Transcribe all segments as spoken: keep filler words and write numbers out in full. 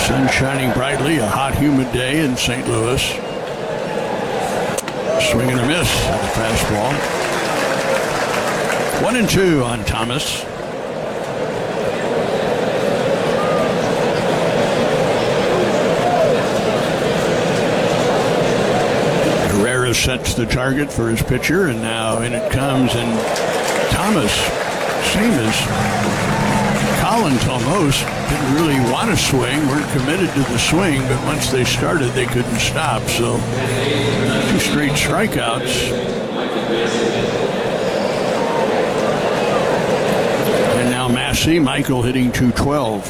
Sun shining brightly, a hot, humid day in Saint Louis. Swing and a miss at the fastball. One and two on Thomas. Herrera sets the target for his pitcher, and now in it comes, and Thomas, same as Collins almost, didn't really want to swing, weren't committed to the swing, but once they started, they couldn't stop. So two straight strikeouts. And now Massey, Michael hitting two twelve.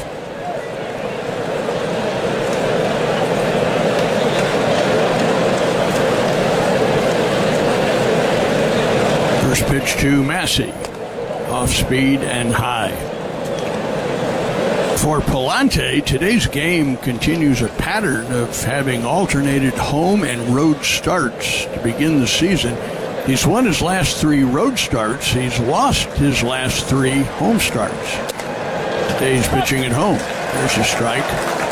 First pitch to Massey, off speed and high. For Palante, today's game continues a pattern of having alternated home and road starts to begin the season. He's won his last three road starts. He's lost his last three home starts. Today he's pitching at home. There's a strike.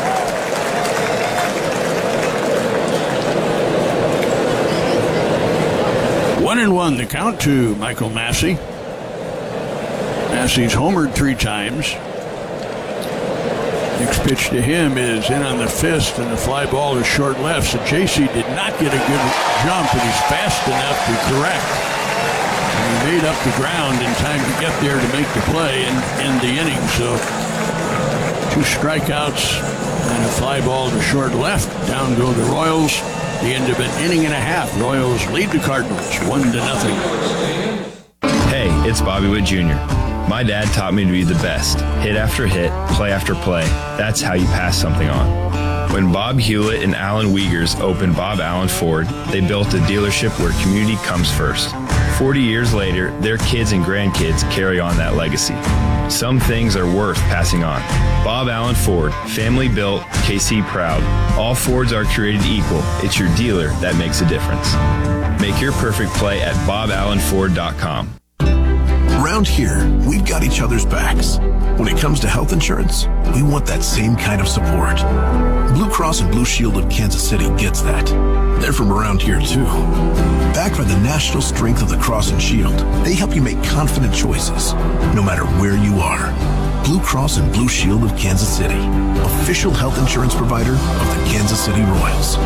One and one, the count to Michael Massey. Massey's homered three times. Next pitch to him is in on the fist, and the fly ball is short left. So J C did not get a good jump, but he's fast enough to correct. And he made up the ground in time to get there to make the play and end the inning. So two strikeouts and a fly ball to short left. Down go the Royals. The end of an inning and a half. Royals lead the Cardinals one to nothing. Hey, it's Bobby Witt Junior My dad taught me to be the best. Hit after hit, play after play. That's how you pass something on. When Bob Hewlett and Alan Wiegers opened Bob Allen Ford, they built a dealership where community comes first. Forty years later, their kids and grandkids carry on that legacy. Some things are worth passing on. Bob Allen Ford, family built, K C proud. All Fords are created equal. It's your dealer that makes a difference. Make your perfect play at bob allen ford dot com. Around here, we've got each other's backs. When it comes to health insurance, we want that same kind of support. Blue Cross and Blue Shield of Kansas City gets that. They're from around here, too. Backed by the national strength of the Cross and Shield, they help you make confident choices, no matter where you are. Blue Cross and Blue Shield of Kansas City, official health insurance provider of the Kansas City Royals.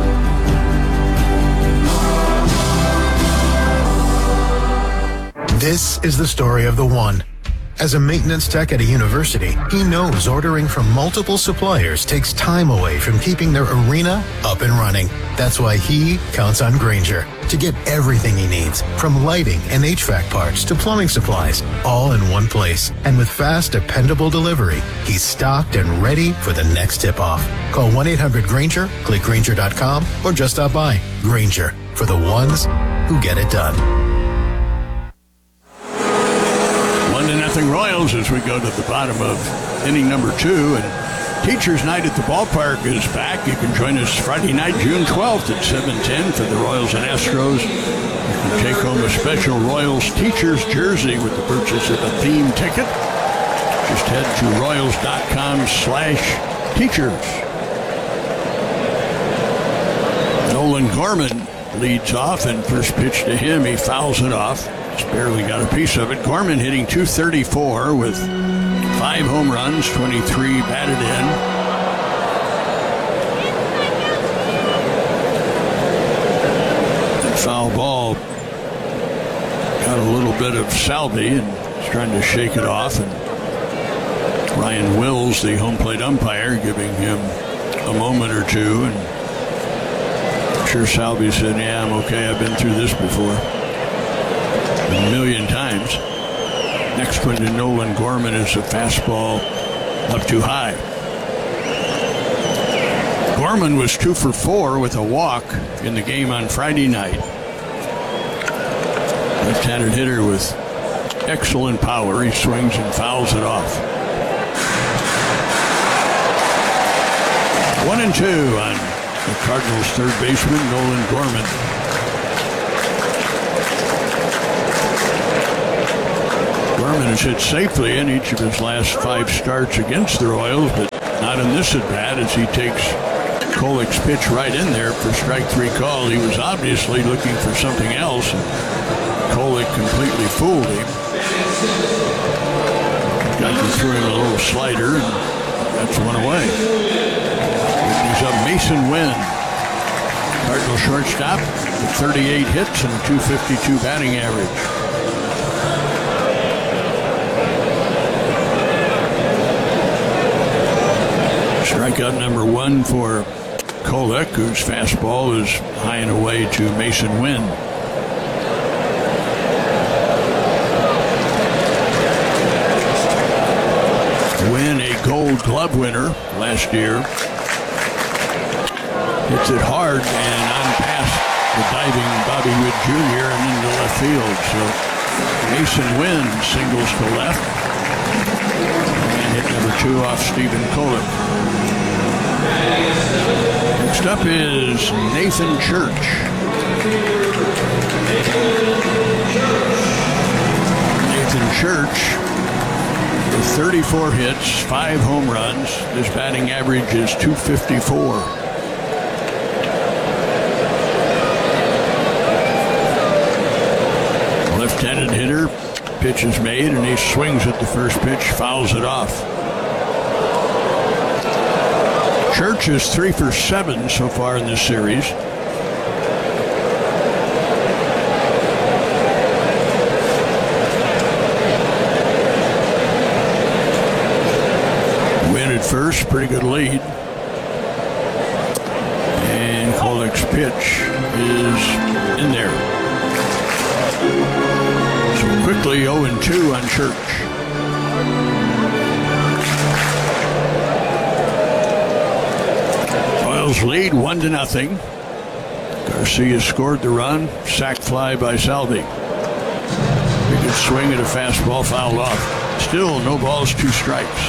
This is the story of the one. As a maintenance tech at a university, he knows ordering from multiple suppliers takes time away from keeping their arena up and running. That's why he counts on Grainger to get everything he needs, from lighting and H V A C parts to plumbing supplies, all in one place. And with fast, dependable delivery, he's stocked and ready for the next tip-off. Call one eight hundred Grainger, click Grainger dot com, or just stop by. Grainger, for the ones who get it done. Nothing Royals as we go to the bottom of inning number two. And Teachers Night at the Ballpark is back. You can join us Friday night, June twelfth at seven ten for the Royals and Astros. You can take home a special Royals Teachers jersey with the purchase of a theme ticket. Just head to royals.com slash teachers. Nolan Gorman leads off, and first pitch to him, he fouls it off. Just barely got a piece of it. Gorman hitting two thirty-four with five home runs, twenty-three batted in. And foul ball got a little bit of salve and he's trying to shake it off. And Ryan Wills, the home plate umpire, giving him a moment or two. And I'm sure Salve said, yeah, I'm okay. I've been through this before. A million times. Next one to Nolan Gorman is a fastball up too high. Gorman was two for four with a walk in the game on Friday night. Left-handed hitter with excellent power. He swings and fouls it off. One and two on the Cardinals' third baseman, Nolan Gorman. Gorman has hit safely in each of his last five starts against the Royals, but not not in this at bat as he takes Kolek's pitch right in there for strike three call. He was obviously looking for something else, and Kolek completely fooled him. Got to throw him a little slider, and that's one away. He's up Mason Wynn, Cardinal shortstop, with thirty-eight hits and a two fifty-two batting average. Strikeout number one for Kolek, whose fastball is high and away to Mason Wynn. Wynn, a Gold Glove winner last year. Hits it hard and on past the diving Bobby Witt Junior and into left field. So Mason Wynn singles to left. And hit number two off Stephen Kolek. Next up is Nathan Church. Nathan Church with thirty-four hits, five home runs. His batting average is two fifty-four. Left-handed hitter, pitch is made, and he swings at the first pitch, fouls it off. Church is three for seven so far in this series. Win at first, pretty good lead. And Kolek's pitch is in there. So quickly oh and two on Church. Lead one to nothing. Garcia scored the run. Sac fly by Salvi. He could swing at a fastball, fouled off. Still no balls, two strikes.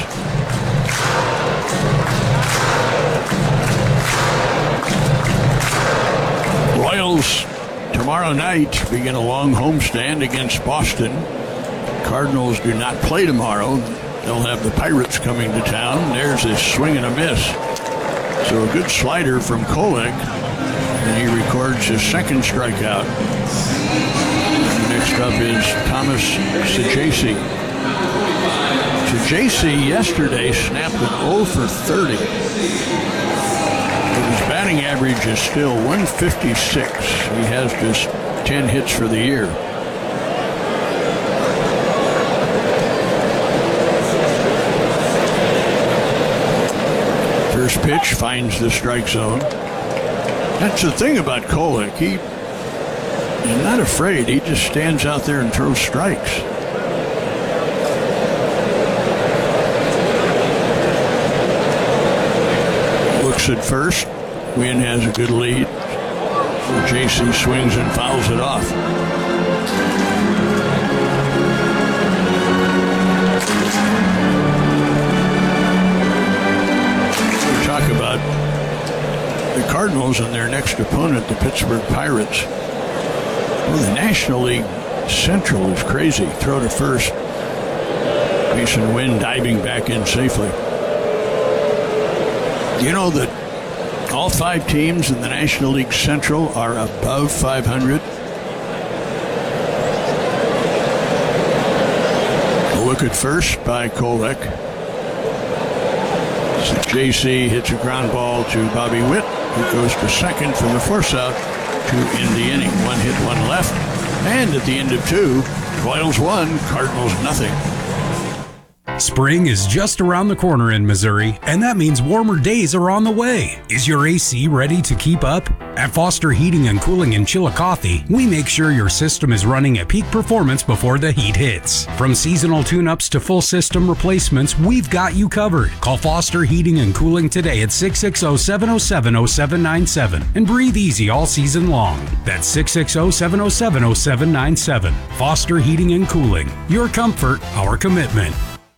Royals tomorrow night begin a long homestand against Boston. Cardinals do not play tomorrow. They'll have the Pirates coming to town. There's a swing and a miss. So a good slider from Kolek, and he records his second strikeout. Next up is Thomas Saggese. Saggese yesterday snapped an oh for thirty. But his batting average is still one fifty-six. He has just ten hits for the year. First pitch finds the strike zone. That's the thing about Kolek. He is not afraid. He just stands out there and throws strikes. Looks at first. Wynn has a good lead. J C swings and fouls it off. Talk about the Cardinals and their next opponent, the Pittsburgh Pirates. Well, the National League Central is crazy. Throw to first. Mason Wynn diving back in safely. You know that all five teams in the National League Central are above five hundred? A look at first by Kolek. J C hits a ground ball to Bobby Witt, who goes to second from the force out to end the inning. One hit, one left. And at the end of two, Royals one, Cardinals nothing. Spring is just around the corner in Missouri, and that means warmer days are on the way. Is your A C ready to keep up? At Foster Heating and Cooling in Chillicothe, we make sure your system is running at peak performance before the heat hits. From seasonal tune-ups to full system replacements, we've got you covered. Call Foster Heating and Cooling today at six six zero, seven zero seven, zero seven nine seven and breathe easy all season long. That's six six zero, seven zero seven, zero seven nine seven. Foster Heating and Cooling. Your comfort, our commitment.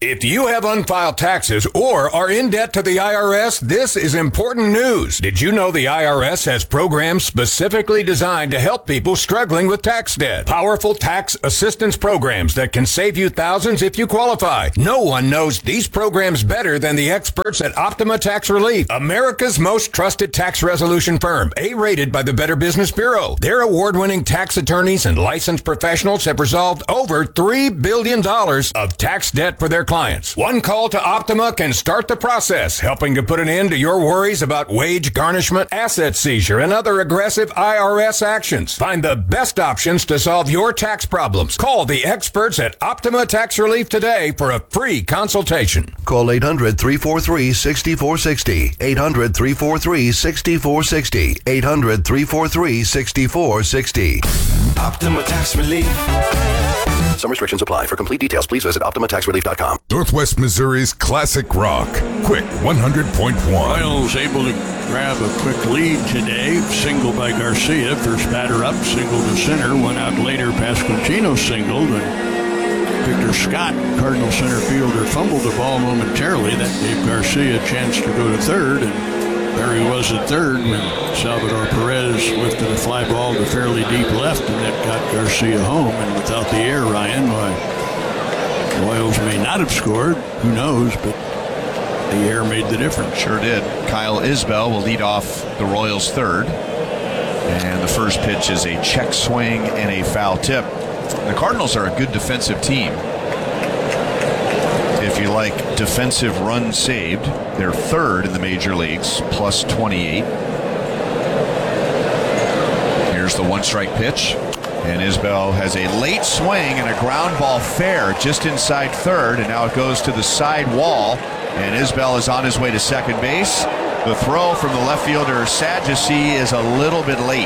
If you have unfiled taxes or are in debt to the I R S, this is important news. Did you know the I R S has programs specifically designed to help people struggling with tax debt? Powerful tax assistance programs that can save you thousands if you qualify. No one knows these programs better than the experts at Optima Tax Relief, America's most trusted tax resolution firm, A-rated by the Better Business Bureau. Their award-winning tax attorneys and licensed professionals have resolved over three billion dollars of tax debt for their clients. Clients. One call to Optima can start the process, helping to put an end to your worries about wage garnishment, asset seizure, and other aggressive I R S actions. Find the best options to solve your tax problems. Call the experts at Optima Tax Relief today for a free consultation. Call eight hundred, three four three, six four six zero. eight hundred, three four three, six four six zero. eight hundred, three four three, six four six zero. Optima Tax Relief. Some restrictions apply. For complete details, please visit optima tax relief dot com. Northwest Missouri's classic rock. Quick one hundred point one. Royals able to grab a quick lead today. Single by Garcia. First batter up. Single to center. One out later. Pasquantino singled. And Victor Scott, Cardinal center fielder, fumbled the ball momentarily. That gave Garcia a chance to go to third. And there he was at third when Salvador Perez lifted a fly ball to fairly deep left, and that got Garcia home. And without the air, Ryan, why, the Royals may not have scored. Who knows? But the air made the difference. Sure did. Kyle Isbell will lead off the Royals' third. And the first pitch is a check swing and a foul tip. The Cardinals are a good defensive team. If you like defensive runs saved, they're third in the major leagues, plus twenty-eight. Here's the one strike pitch. And Isbell has a late swing and a ground ball fair just inside third. And now it goes to the side wall. And Isbell is on his way to second base. The throw from the left fielder, Sadducee, is a little bit late.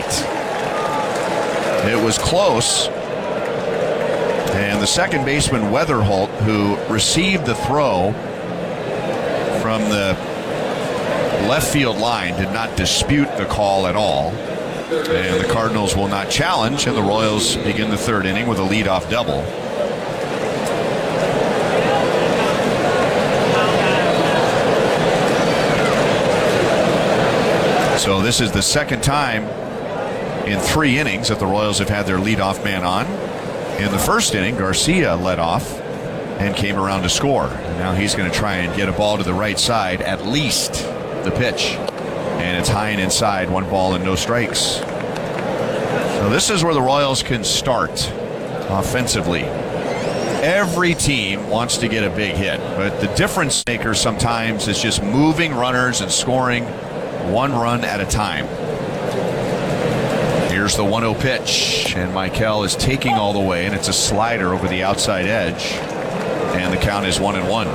It was close. And the second baseman, Weatherholt, who received the throw from the left field line, did not dispute the call at all. And the Cardinals will not challenge, and the Royals begin the third inning with a leadoff double. So this is the second time in three innings that the Royals have had their leadoff man on. In the first inning, Garcia led off and came around to score. And now he's going to try and get a ball to the right side, at least the pitch. And it's high and inside, one ball and no strikes. So this is where the Royals can start offensively. Every team wants to get a big hit, but the difference maker sometimes is just moving runners and scoring one run at a time. Here's the one oh pitch, and Michael is taking all the way, and it's a slider over the outside edge, and the count is one and one.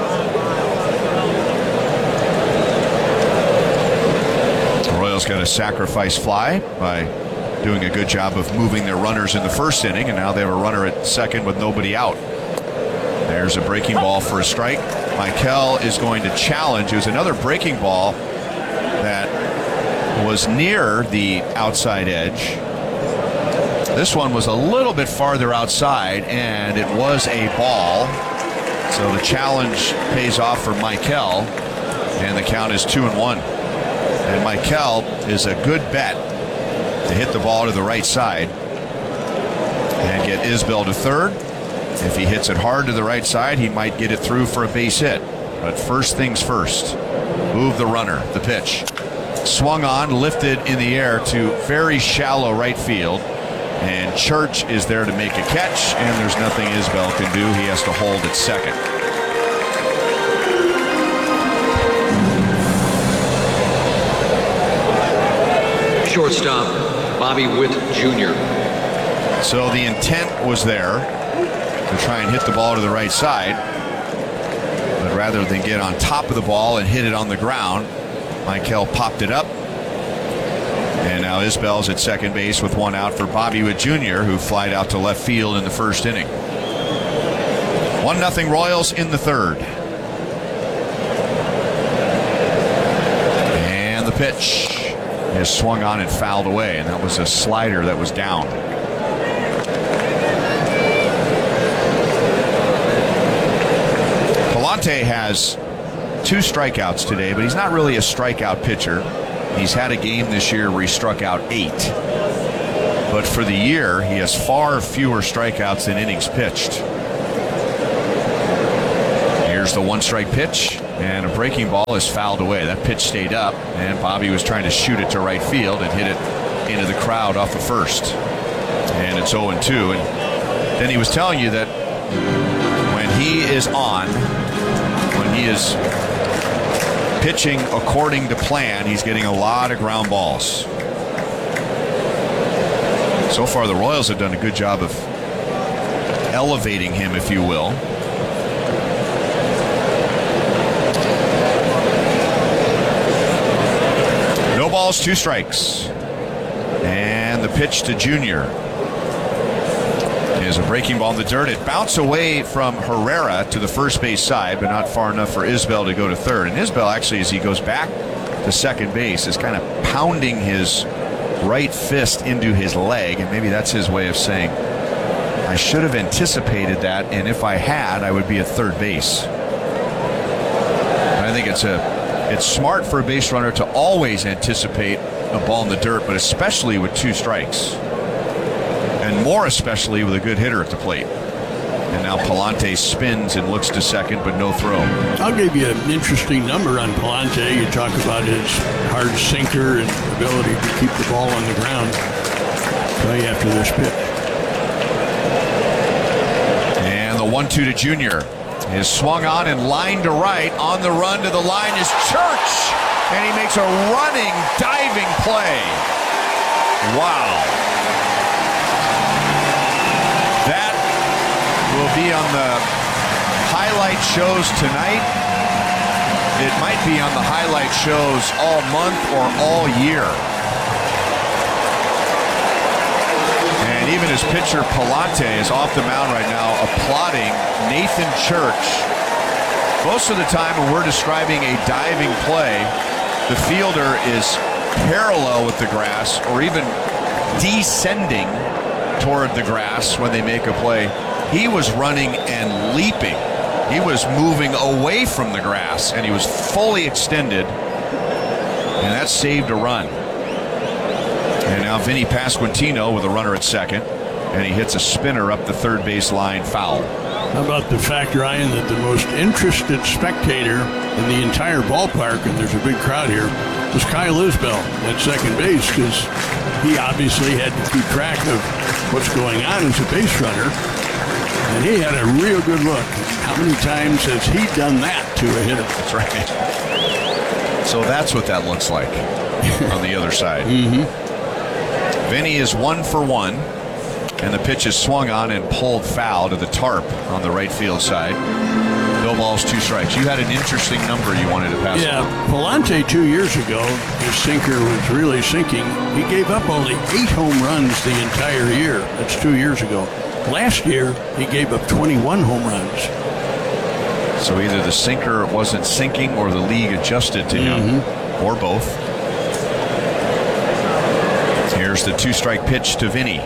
The Royals got a sacrifice fly by doing a good job of moving their runners in the first inning, and now they have a runner at second with nobody out. There's a breaking ball for a strike. Michael is going to challenge. It was another breaking ball that was near the outside edge. This one was a little bit farther outside, and it was a ball. So the challenge pays off for Michael, and the count is two and one. And Michael is a good bet to hit the ball to the right side and get Isbell to third. If he hits it hard to the right side, he might get it through for a base hit. But first things first, move the runner, the pitch. Swung on, lifted in the air to very shallow right field. And Church is there to make a catch, and there's nothing Isbell can do. He has to hold at second. Shortstop, Bobby Witt Junior So the intent was there to try and hit the ball to the right side. But rather than get on top of the ball and hit it on the ground, Michael popped it up. And now Isbell's at second base with one out for Bobby Witt Junior, who flied out to left field in the first inning. one nothing Royals in the third. And the pitch is swung on and fouled away, and that was a slider that was down. Palante has two strikeouts today, but he's not really a strikeout pitcher. He's had a game this year where he struck out eight. But for the year, he has far fewer strikeouts than innings pitched. Here's the one-strike pitch, and a breaking ball is fouled away. That pitch stayed up, and Bobby was trying to shoot it to right field and hit it into the crowd off the first. And it's oh and two. And then he was telling you that when he is on, when he is pitching according to plan, he's getting a lot of ground balls. So far, the Royals have done a good job of elevating him, if you will. No balls, two strikes. And the pitch to Junior is a breaking ball in the dirt. It bounced away from Herrera to the first base side, but not far enough for Isbell to go to third. And Isbell, actually, as he goes back to second base, is kind of pounding his right fist into his leg, and maybe that's his way of saying, I should have anticipated that, and if I had, I would be at third base. And I think it's a it's smart for a base runner to always anticipate a ball in the dirt, but especially with two strikes. And more especially with a good hitter at the plate. And now Palante spins and looks to second, but no throw. I'll give you an interesting number on Palante. You talk about his hard sinker and ability to keep the ball on the ground. I'll tell you after this pitch. And the one two to Junior is swung on and line to right. On the run to the line is Church. And he makes a running, diving play. Wow. That will be on the highlight shows tonight. It might be on the highlight shows all month or all year. And even his pitcher Palante is off the mound right now applauding Nathan Church. Most of the time when we're describing a diving play, the fielder is parallel with the grass or even descending toward the grass when they make a play. He was running and leaping. He was moving away from the grass, and he was fully extended, and that saved a run. And now Vinny Pasquantino with a runner at second, and he hits a spinner up the third base line foul. How about the fact, Ryan, that the most interested spectator in the entire ballpark, and there's a big crowd here, was Kyle Isbell at second base, because he obviously had to keep track of what's going on as a base runner. And he had a real good look. How many times has he done that to a hitter? That's right. So that's what that looks like on the other side. Mm-hmm. Vinny is one for one, and the pitch is swung on and pulled foul to the tarp on the right field side. No balls, two strikes. You had an interesting number you wanted to pass Yeah, on. Palante two years ago, his sinker was really sinking. He gave up only eight home runs the entire year. That's two years ago. Last year, he gave up twenty-one home runs. So either the sinker wasn't sinking or the league adjusted to him, mm-hmm. or both. Here's the two-strike pitch to Vinny.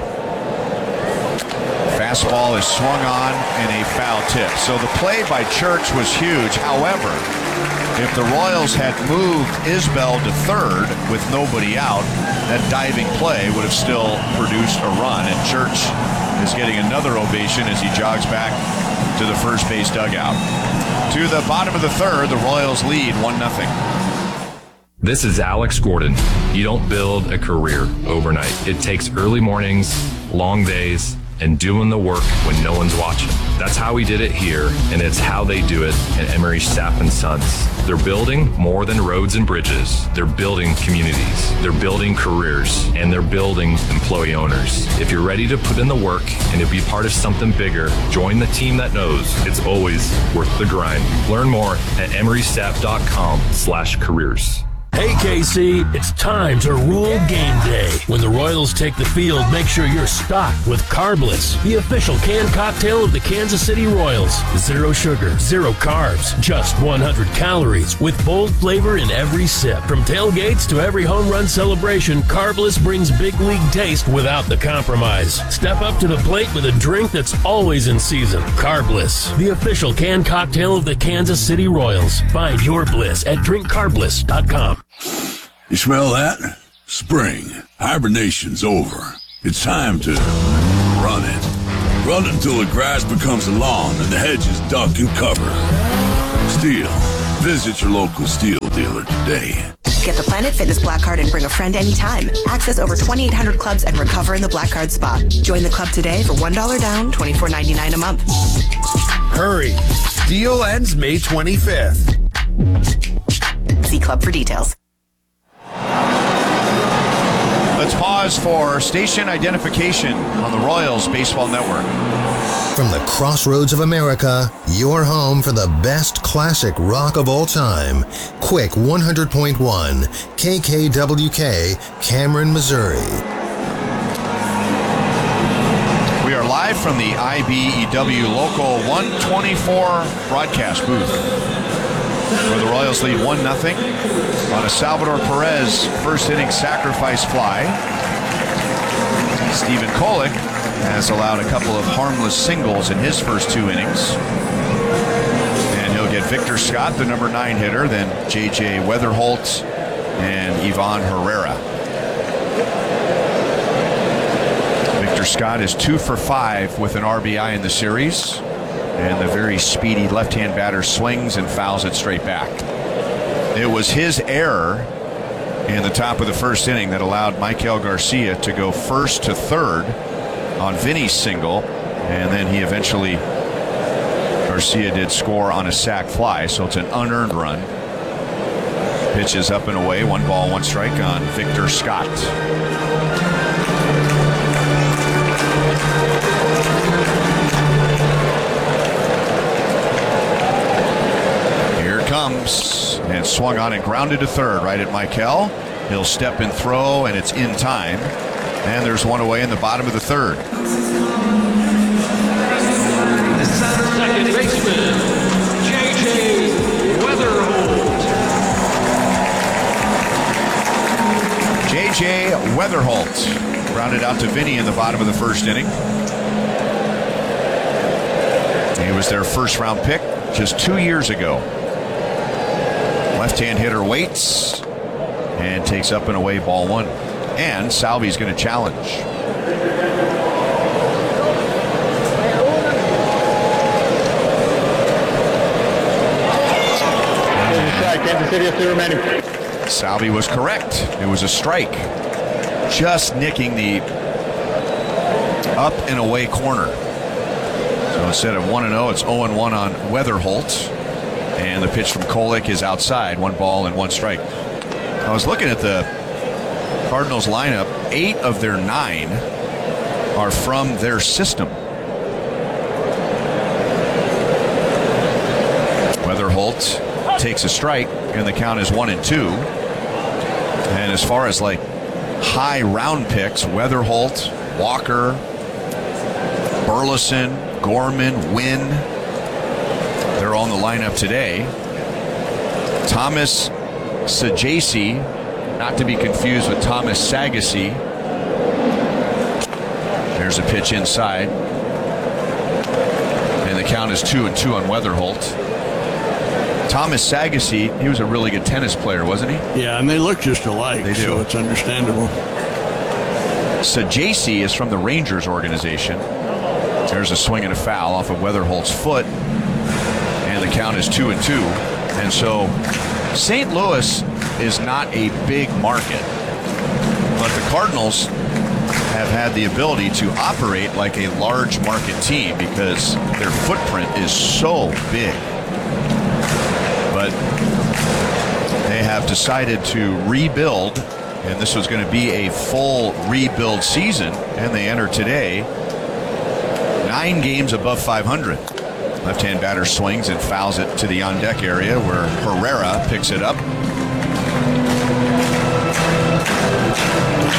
Fastball is swung on and a foul tip. So the play by Church was huge. However, if the Royals had moved Isbell to third with nobody out, that diving play would have still produced a run. And Church is getting another ovation as he jogs back to the first base dugout. To the bottom of the third, the Royals lead one nothing. This is Alex Gordon. You don't build a career overnight. It takes early mornings, long days, and doing the work when no one's watching. That's how we did it here, and it's how they do it at Emery Sapp and Sons. They're building more than roads and bridges. They're building communities. They're building careers, and they're building employee owners. If you're ready to put in the work and to be part of something bigger, join the team that knows it's always worth the grind. Learn more at emery sapp dot com slash careers. Hey, K C, it's time to rule game day. When the Royals take the field, make sure you're stocked with Carbliss, the official canned cocktail of the Kansas City Royals. Zero sugar, zero carbs, just one hundred calories, with bold flavor in every sip. From tailgates to every home run celebration, Carbliss brings big league taste without the compromise. Step up to the plate with a drink that's always in season. Carbliss, the official canned cocktail of the Kansas City Royals. Find your bliss at drink carbliss dot com. You smell that? Spring. Hibernation's over. It's time to run it. Run until the grass becomes a lawn and the hedges duck and cover. Steel. Visit your local Steel dealer today. Get the Planet Fitness Black Card and bring a friend anytime. Access over twenty-eight hundred clubs and recover in the Black Card spot. Join the club today for one dollar down, twenty-four ninety-nine a month. Hurry. Deal ends May twenty-fifth. See club for details. Let's pause for station identification on the Royals Baseball Network. From the crossroads of America, your home for the best classic rock of all time. Quick one hundred point one, K K W K, Cameron, Missouri. We are live from the I B E W Local one twenty-four broadcast booth, where the Royals lead one nothing on a Salvador Perez first inning sacrifice fly. Stephen Kolek has allowed a couple of harmless singles in his first two innings. And he'll get Victor Scott, the number nine hitter, then J J Weatherholt and Ivan Herrera. Victor Scott is two for five with an R B I in the series. And the very speedy left-hand batter swings and fouls it straight back. It was his error in the top of the first inning that allowed Michael Garcia to go first to third on Vinny's single, and then he eventually, Garcia did score on a sac fly, so it's an unearned run. Pitches up and away, one ball, one strike on Victor Scott. Here it comes, and swung on and grounded to third right at Michael. He'll step and throw, and it's in time. And there's one away in the bottom of the third. Second baseman, J J Weatherholt. J J Weatherholt grounded out to Vinny in the bottom of the first inning. He was their first round pick just two years ago. Left-hand hitter waits and takes up and away ball one. And Salvi's going to challenge. Kansas City, two remaining. Salvi was correct. It was a strike. Just nicking the up and away corner. So instead of one and oh, it's oh and one on Weatherholt. And the pitch from Kolek is outside. One ball and one strike. I was looking at the Cardinals lineup. Eight of their nine are from their system. Weatherholt takes a strike, and the count is one and two. And as far as like high round picks, Weatherholt, Walker, Burleson, Gorman, Wynn, they're all in the lineup today. Thomas Saggese, not to be confused with Thomas Saggese. There's a pitch inside. And the count is two and two on Weatherholt. Thomas Saggese, he was a really good tennis player, wasn't he? Yeah, and they look just alike, they do. So it's understandable. Saggese is from the Rangers organization. There's a swing and a foul off of Weatherholt's foot. And the count is two and two. And so Saint Louis is not a big market, but the Cardinals have had the ability to operate like a large market team because their footprint is so big. But they have decided to rebuild, and this was going to be a full rebuild season, and they enter today nine games above five hundred. Left-hand batter swings and fouls it to the on-deck area where Herrera picks it up.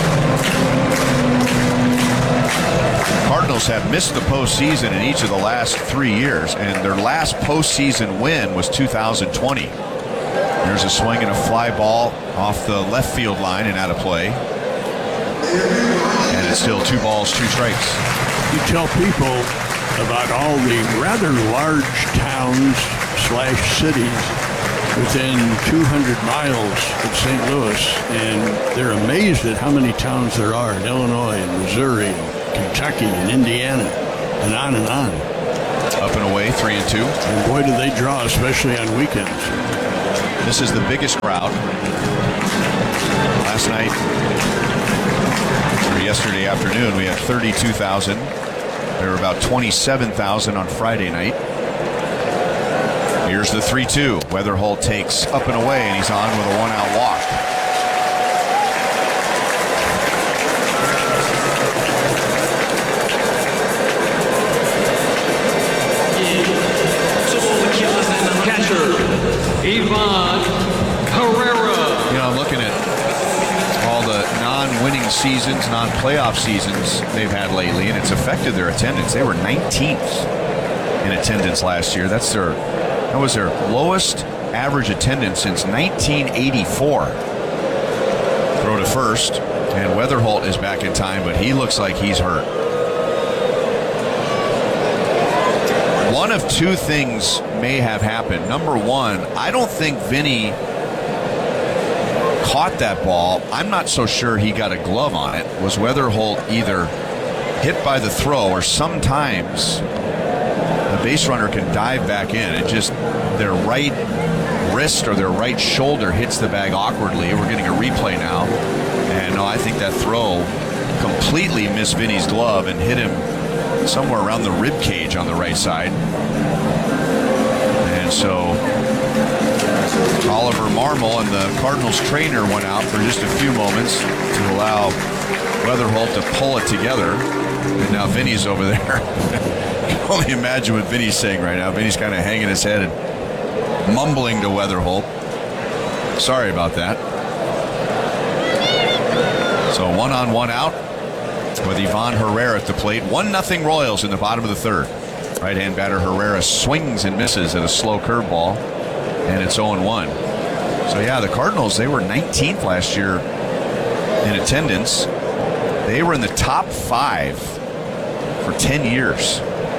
Cardinals have missed the postseason in each of the last three years, and their last postseason win was two thousand twenty. There's a swing and a fly ball off the left field line and out of play. And it's still two balls, two strikes. You tell people about all the rather large towns slash cities within two hundred miles of Saint Louis, and they're amazed at how many towns there are in Illinois and Missouri and Kentucky and Indiana and on and on. Up and away, three and two. And boy, do they draw, especially on weekends. This is the biggest crowd. Last night, or yesterday afternoon, we had thirty-two thousand. There were about twenty-seven thousand on Friday night. Here's the three two. Weatherholt takes up and away, and he's on with a one-out walk. Catcher, Ivan Herrera. You know, I'm looking at all the non-winning seasons, non-playoff seasons they've had lately, and it's affected their attendance. They were nineteenth in attendance last year. That's their that was their lowest average attendance since nineteen eighty-four. Throw to first, and Weatherholt is back in time, but he looks like he's hurt. One of two things may have happened. Number one, I don't think Vinny caught that ball. I'm not so sure he got a glove on it. Was Weatherholt either hit by the throw, or sometimes the base runner can dive back in and just their right wrist or their right shoulder hits the bag awkwardly. We're getting a replay now. And no, I think that throw completely missed Vinny's glove and hit him somewhere around the rib cage on the right side. And so Oliver Marmol and the Cardinals trainer went out for just a few moments to allow Weatherholt to pull it together. And now Vinny's over there. I can only imagine what Vinny's saying right now. Vinny's kind of hanging his head and mumbling to Weatherholt. Sorry about that. So one on, one out with Ivan Herrera at the plate. one nothing Royals in the bottom of the third. Right-hand batter Herrera swings and misses at a slow curveball, and it's oh and one. So yeah, the Cardinals, they were nineteenth last year in attendance. They were in the top five for ten years.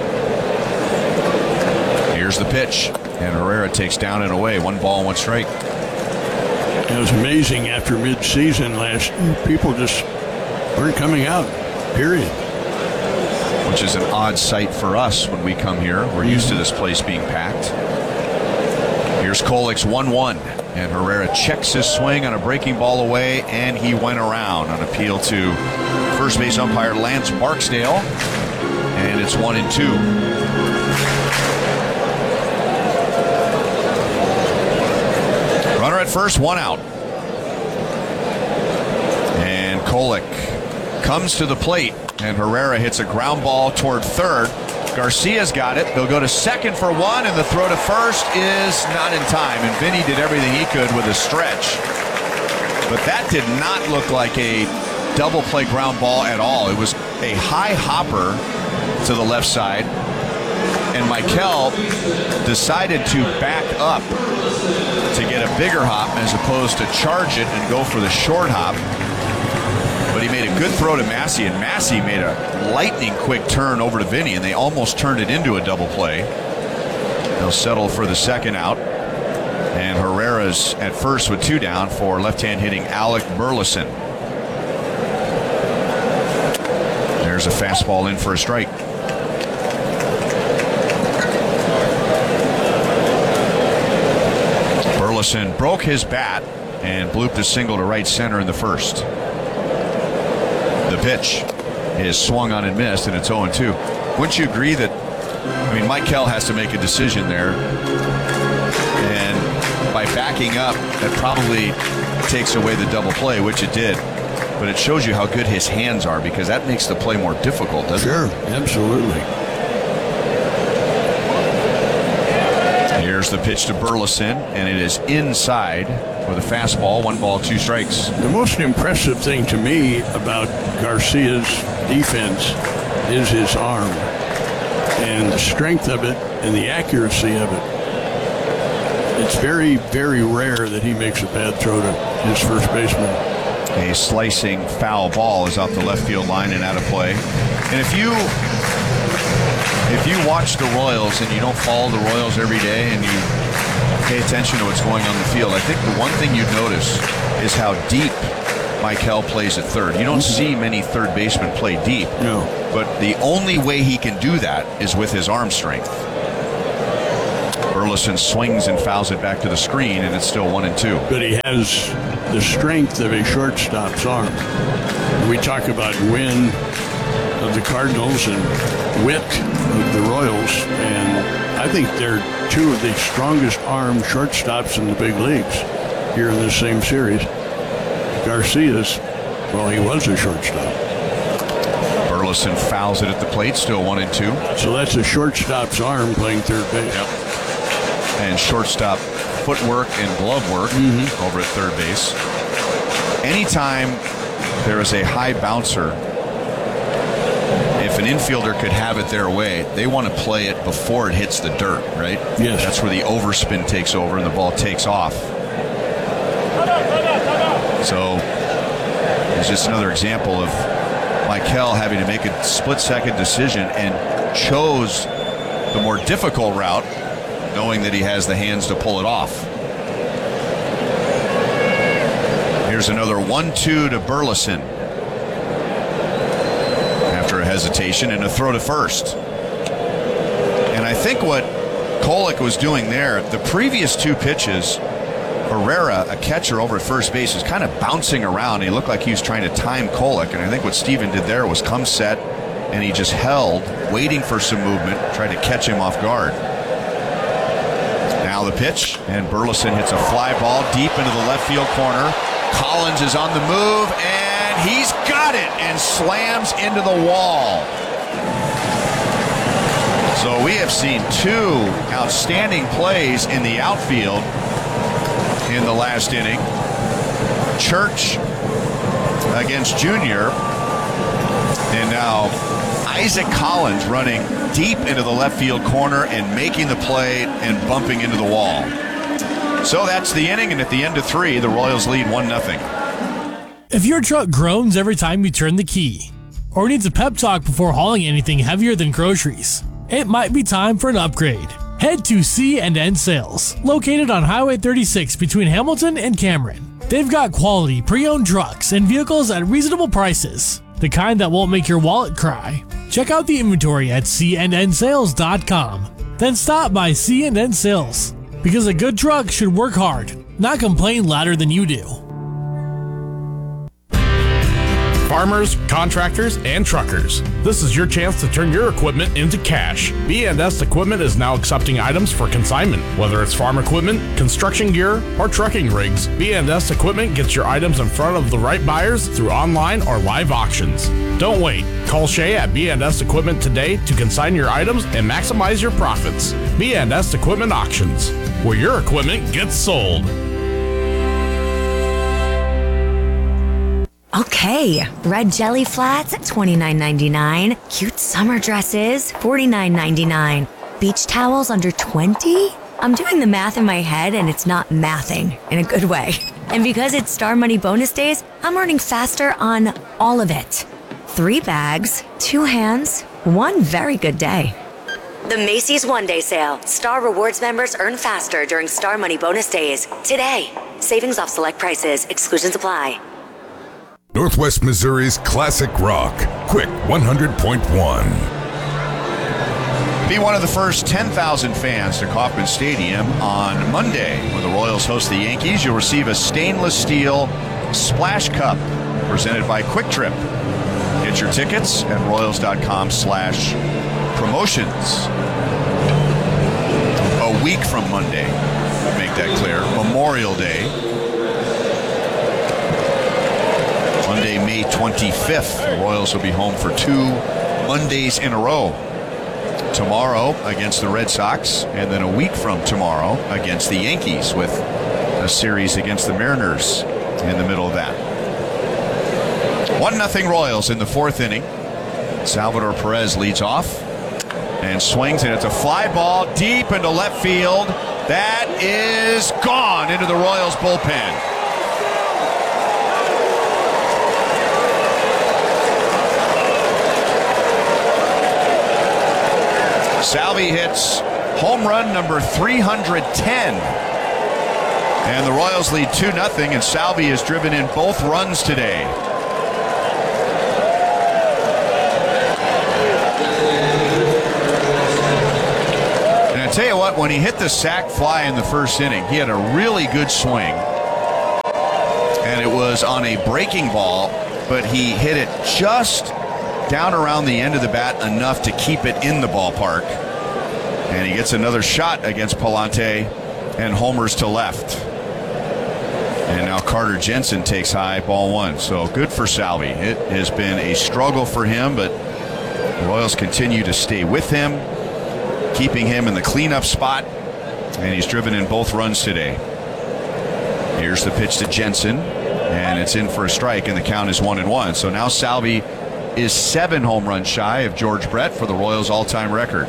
Here's the pitch, and Herrera takes down and away. One ball, one strike. It was amazing after mid-season last year. People just weren't coming out, period. Which is an odd sight for us when we come here. We're used to this place being packed. Here's Kolik's one one, and Herrera checks his swing on a breaking ball away, and he went around on appeal to first base umpire Lance Barksdale, and it's one and two. Runner at first, one out. And Kolek comes to the plate, and Herrera hits a ground ball toward third. Garcia's got it. They'll go to second for one, and the throw to first is not in time. And Vinny did everything he could with a stretch. But that did not look like a double play ground ball at all. It was a high hopper to the left side. And Michael decided to back up to get a bigger hop as opposed to charge it and go for the short hop. But he made a good throw to Massey, and Massey made a lightning quick turn over to Vinny, and they almost turned it into a double play. They'll settle for the second out. And Herrera's at first with two down for left-hand hitting Alec Burleson. There's a fastball in for a strike. Burleson broke his bat and blooped a single to right center in the first. The pitch is swung on and missed, and it's oh and two. Wouldn't you agree that, I mean, Michael has to make a decision there, and by backing up, that probably takes away the double play, which it did. But it shows you how good his hands are, because that makes the play more difficult, doesn't sure, it? Sure, absolutely. There's the pitch to Burleson, and it is inside with a fastball, one ball, two strikes. The most impressive thing to me about Garcia's defense is his arm and the strength of it and the accuracy of it. It's very, very rare that he makes a bad throw to his first baseman. A slicing foul ball is out the left field line and out of play. And if you if you watch the Royals and you don't follow the Royals every day and you pay attention to what's going on in the field, I think the one thing you notice is how deep Michael plays at third. You don't see many third basemen play deep. No. But the only way he can do that is with his arm strength. Burleson swings and fouls it back to the screen, and it's still one and two. But he has the strength of a shortstop's arm. We talk about Wynn of the Cardinals and Witt of the Royals, and I think they're two of the strongest arm shortstops in the big leagues here in this same series. Garcia's, well, he was a shortstop. Burleson fouls it at the plate, still one and two. So that's a shortstop's arm playing third base. Yep. And shortstop footwork and glove work mm-hmm. over at third base. Anytime there is a high bouncer, if an infielder could have it their way, they want to play it before it hits the dirt, right? Yes. That's where the overspin takes over and the ball takes off. So it's just another example of Michael having to make a split-second decision and chose the more difficult route, knowing that he has the hands to pull it off. Here's another one two to Burleson after a hesitation and a throw to first. And I think what Kolek was doing there, the previous two pitches, Herrera, a catcher over at first base, was kind of bouncing around. He looked like he was trying to time Kolek, and I think what Steven did there was come set, and he just held, waiting for some movement, tried to catch him off guard. Now the pitch, and Burleson hits a fly ball deep into the left field corner. Collins is on the move, and he's got it, and slams into the wall. So we have seen two outstanding plays in the outfield in the last inning. Church against Junior, and now Isaac Collins running deep into the left field corner and making the play and bumping into the wall. So that's the inning, and at the end of three, the Royals lead one nothing. If your truck groans every time you turn the key, or needs a pep talk before hauling anything heavier than groceries, it might be time for an upgrade. Head to C and N Sales, located on Highway thirty-six between Hamilton and Cameron. They've got quality pre-owned trucks and vehicles at reasonable prices, the kind that won't make your wallet cry. Check out the inventory at C N N sales dot com. Then stop by C and N Sales, because a good truck should work hard, not complain louder than you do. Farmers, contractors, and truckers, this is your chance to turn your equipment into cash. B and S Equipment is now accepting items for consignment. Whether it's farm equipment, construction gear, or trucking rigs, B and S Equipment gets your items in front of the right buyers through online or live auctions. Don't wait. Call Shay at B and S Equipment today to consign your items and maximize your profits. B and S Equipment Auctions, where your equipment gets sold. Okay, red jelly flats at twenty-nine ninety-nine, cute summer dresses forty-nine ninety-nine, beach towels under twenty? I'm doing the math in my head and it's not mathing in a good way. And because it's Star Money bonus days, I'm earning faster on all of it. Three bags, two hands, one very good day. The Macy's One Day Sale. Star Rewards members earn faster during Star Money bonus days. Today. Savings off select prices. Exclusions apply. Northwest Missouri's classic rock. Quick one hundred point one. Be one of the first ten thousand fans to Kauffman Stadium on Monday. When the Royals host the Yankees, you'll receive a stainless steel Splash Cup presented by Quick Trip. Get your tickets at royals.com slash promotions. A week from Monday, make that clear, Memorial Day. Monday, May twenty-fifth. The Royals will be home for two Mondays in a row. tomorrow against the Red Sox, and then a week from tomorrow against the Yankees, with a series against the Mariners in the middle of that. one nothing Royals in the fourth inning. Salvador Perez leads off and swings, and it's a fly ball deep into left field. That is gone into the Royals bullpen. Salvi hits home run number three hundred ten. And the Royals lead two nothing, and Salvi has driven in both runs today. And I tell you what, when he hit the sac fly in the first inning, he had a really good swing. And it was on a breaking ball, but he hit it just down around the end of the bat enough to keep it in the ballpark. And he gets another shot against Palante and homers to left. And now Carter Jensen takes high, ball one. So good for Salvi. It has been a struggle for him, but the Royals continue to stay with him, keeping him in the cleanup spot, and he's driven in both runs today. Here's the pitch to Jensen, and it's in for a strike, and the count is one and one. So now Salvi is seven home runs shy of George Brett for the Royals' all-time record.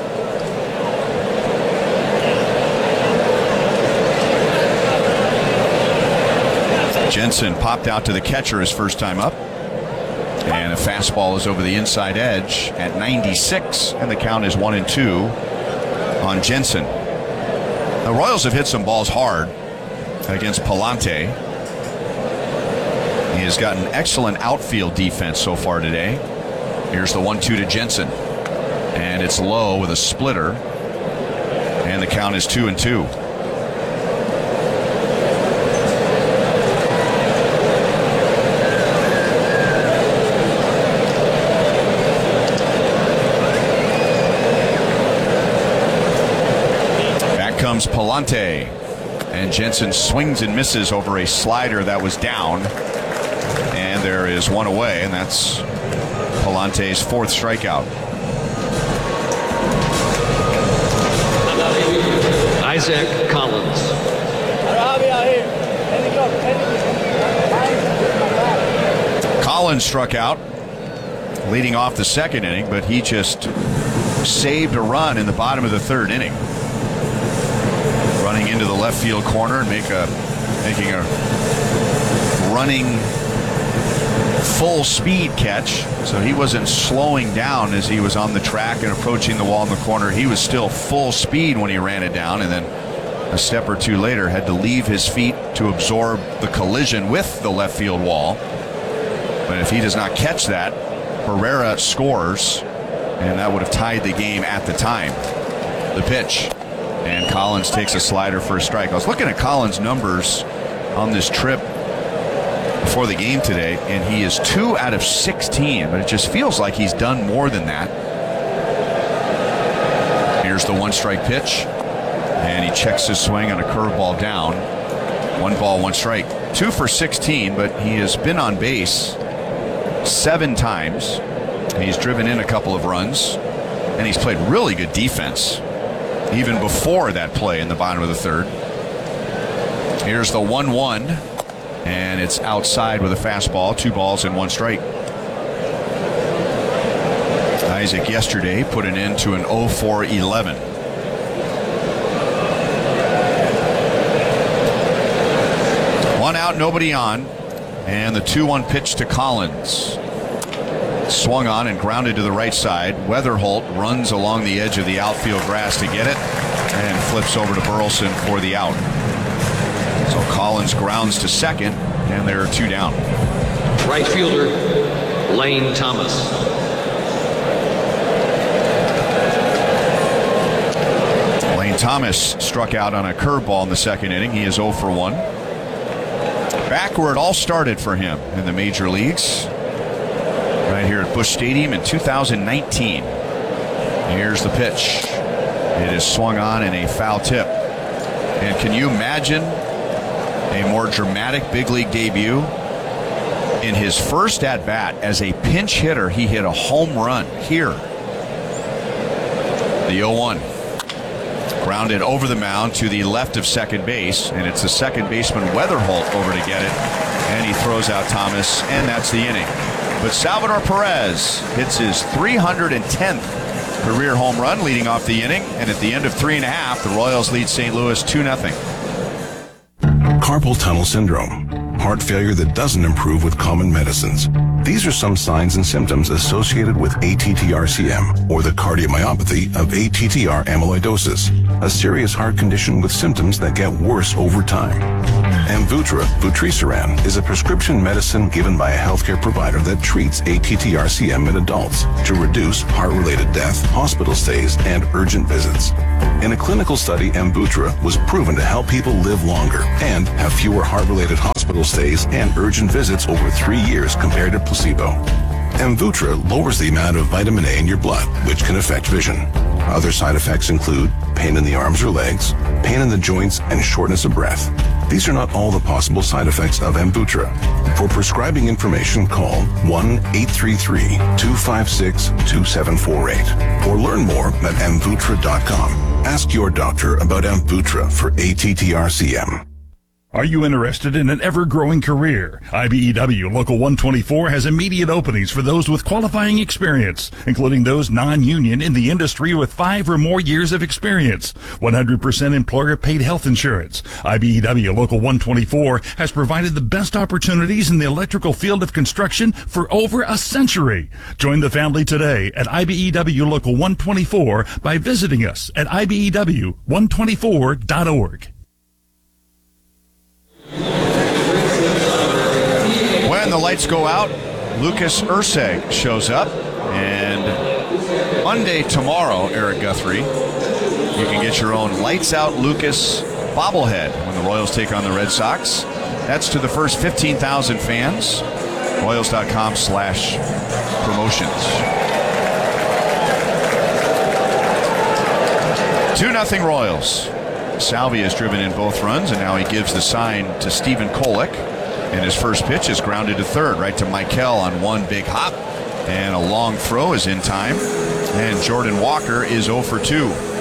Jensen popped out to the catcher his first time up, and a fastball is over the inside edge at ninety-six, and the count is one and two on Jensen. The Royals have hit some balls hard against Palante. He has gotten excellent outfield defense so far today. Here's the one two to Jensen, and it's low with a splitter, and the count is two and two. Back comes Palante, and Jensen swings and misses over a slider that was down. And there is one away, and that's Palante's fourth strikeout. Isaac Collins. Collins struck out leading off the second inning, but he just saved a run in the bottom of the third inning, running into the left field corner and make a making a running full speed catch. So he wasn't slowing down as he was on the track and approaching the wall in the corner. He was still full speed when he ran it down, and then a step or two later had to leave his feet to absorb the collision with the left field wall. But if he does not catch that, Herrera scores, and that would have tied the game at the time. The pitch, and Collins takes a slider for a strike. I was looking at Collins' numbers on this trip before the game today, and he is two out of sixteen, but it just feels like he's done more than that. Here's the one strike pitch, and he checks his swing on a curveball down. One ball, one strike. Two for sixteen, but he has been on base seven times. He's driven in a couple of runs, and he's played really good defense even before that play in the bottom of the third. Here's the one one, and it's outside with a fastball. Two balls and one strike. Isaac yesterday put an end to an oh for eleven. One out, nobody on, and the two one pitch to Collins. Swung on and grounded to the right side. Weatherholt runs along the edge of the outfield grass to get it and flips over to Burleson for the out. So Collins grounds to second, and there are two down. Right fielder, Lane Thomas. Lane Thomas struck out on a curveball in the second inning. He is oh for one. Back where it all started for him in the major leagues, right here at Busch Stadium in two thousand nineteen. Here's the pitch. It is swung on in a foul tip. And can you imagine a more dramatic big league debut? In his first at bat as a pinch hitter, he hit a home run here. The oh one. Grounded over the mound to the left of second base, and it's the second baseman Weatherholt over to get it, and he throws out Thomas, and that's the inning. But Salvador Perez hits his three hundred tenth career home run, leading off the inning, and at the end of three and a half, the Royals lead Saint Louis two nothing. Carpal tunnel syndrome, heart failure that doesn't improve with common medicines. These are some signs and symptoms associated with A T T R C M, or the cardiomyopathy of A T T R amyloidosis, a serious heart condition with symptoms that get worse over time. Amvuttra, vutrisiran, is a prescription medicine given by a healthcare provider that treats A T T R C M in adults to reduce heart-related death, hospital stays, and urgent visits. In a clinical study, Amvuttra was proven to help people live longer and have fewer heart-related hospital stays and urgent visits over three years compared to placebo. Amvuttra lowers the amount of vitamin A in your blood, which can affect vision. Other side effects include pain in the arms or legs, pain in the joints, and shortness of breath. These are not all the possible side effects of Amvuttra. For prescribing information, call one eight three three, two five six, two seven four eight or learn more at amvuttra dot com. Ask your doctor about Amvuttra for A T T R C M. Are you interested in an ever-growing career? I B E W Local one twenty-four has immediate openings for those with qualifying experience, including those non-union in the industry with five or more years of experience. one hundred percent employer-paid health insurance. I B E W Local one twenty-four has provided the best opportunities in the electrical field of construction for over a century. Join the family today at I B E W Local one twenty-four by visiting us at I B E W one twenty-four dot org. When the lights go out, Lucas Erceg shows up, and Monday tomorrow, Eric Guthrie, you can get your own Lights Out Lucas bobblehead when the Royals take on the Red Sox. That's to the first fifteen thousand fans. Royals.com slash promotions. two nothing Royals. Salvia has driven in both runs, and now he gives the sign to Stephen Kolek. And his first pitch is grounded to third, right to Michael on one big hop. And a long throw is in time. And Jordan Walker is oh for two.